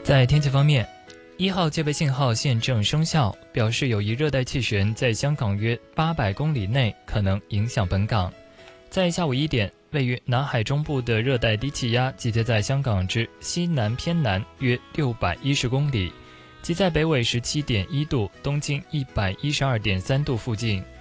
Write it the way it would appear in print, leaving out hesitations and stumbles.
在天气方面，1号戒备信号现正生效，表示有一热带气旋在香港约800公里内可能影响本港。在下午1点，位于南海中部的热带低气压集结在香港之西南偏南约610公里，即在北纬17.1度、东经112.3度附近。